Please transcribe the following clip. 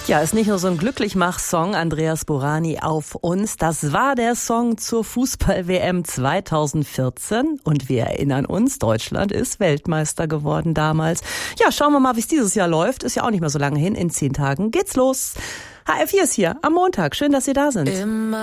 Ja, ist nicht nur so ein Glücklichmach-Song, Andreas Borani auf uns. Das war der Song zur Fußball-WM 2014. Und wir erinnern uns, Deutschland ist Weltmeister geworden damals. Ja, schauen wir mal, wie es dieses Jahr läuft. Ist ja auch nicht mehr so lange hin. In 10 Tagen geht's los. HR4 ist hier am Montag. Schön, dass Sie da sind.